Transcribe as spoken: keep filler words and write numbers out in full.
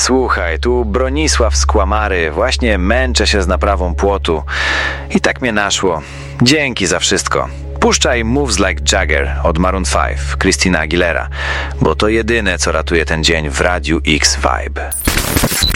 Słuchaj, tu Bronisław z Kłamary, właśnie męczę się z naprawą płotu. I tak mnie naszło. Dzięki za wszystko. Puszczaj Moves Like Jagger od Maroon pięć, Christina Aguilera, bo to jedyne, co ratuje ten dzień w Radiu X Vibe.